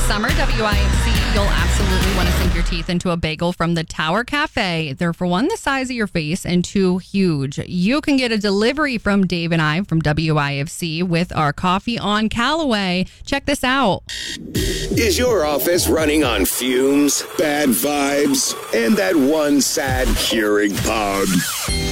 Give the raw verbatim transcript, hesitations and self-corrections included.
summer, W I F C, you'll absolutely want to sink your teeth into a bagel from the Tower Cafe. They're, for one, the size of your face, and two, huge. You can get a delivery from Dave and I from W I F C with our coffee on Callaway. Check this out. Is your office running on fumes, bad vibes, and that one sad Keurig pub?